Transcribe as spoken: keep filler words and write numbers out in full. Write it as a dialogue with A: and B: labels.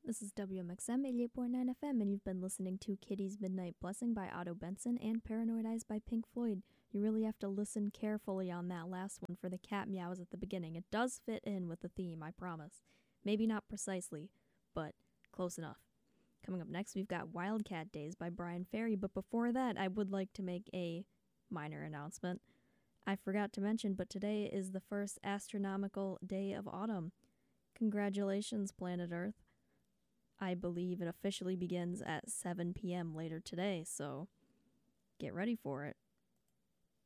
A: This is W M X M eighty-eight point nine F M, and you've been listening to Kitty's Midnight Blessing by Otto Benson and Paranoid Eyes by Pink Floyd. You really have to listen carefully on that last one for the cat meows at the beginning. It does fit in with the theme, I promise. Maybe not precisely, but close enough. Coming up next, we've got Wildcat Days by Brian Ferry, but before that, I would like to make a minor announcement. I forgot to mention, but today is the first astronomical day of autumn. Congratulations, planet Earth. I believe it officially begins at seven p.m. later today, so get ready for it.